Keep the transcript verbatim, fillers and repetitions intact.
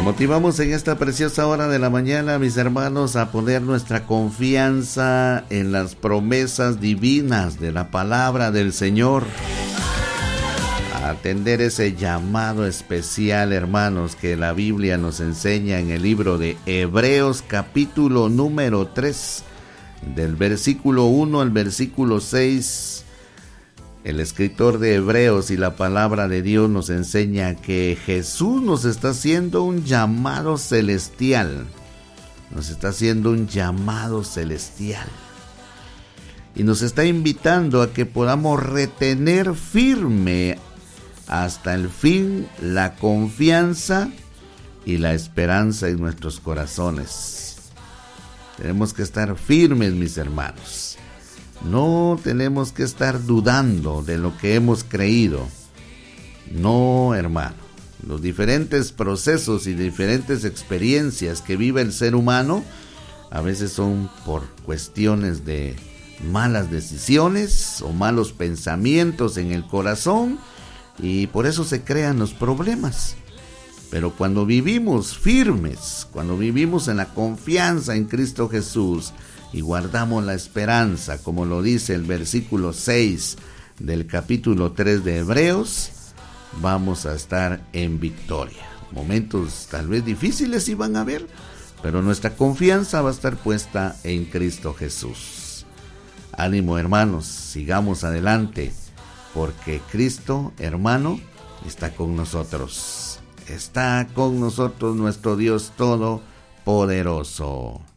Motivamos en esta preciosa hora de la mañana, mis hermanos, a poner nuestra confianza en las promesas divinas de la palabra del Señor. A atender ese llamado especial, hermanos, que la Biblia nos enseña en el libro de Hebreos, capítulo número tres, del versículo uno al versículo seis. El escritor de Hebreos y la palabra de Dios nos enseña que Jesús nos está haciendo un llamado celestial. Nos está haciendo un llamado celestial. Y nos está invitando a que podamos retener firme hasta el fin la confianza y la esperanza en nuestros corazones. Tenemos que estar firmes, mis hermanos. No tenemos que estar dudando de lo que hemos creído. No, hermano. Los diferentes procesos y diferentes experiencias que vive el ser humano a veces son por cuestiones de malas decisiones o malos pensamientos en el corazón, y por eso se crean los problemas. Pero cuando vivimos firmes, cuando vivimos en la confianza en Cristo Jesús, y guardamos la esperanza, como lo dice el versículo seis del capítulo tres de Hebreos, vamos a estar en victoria. Momentos tal vez difíciles sí van a haber, pero nuestra confianza va a estar puesta en Cristo Jesús. Ánimo, hermanos, sigamos adelante, porque Cristo, hermano, está con nosotros. Está con nosotros nuestro Dios Todopoderoso.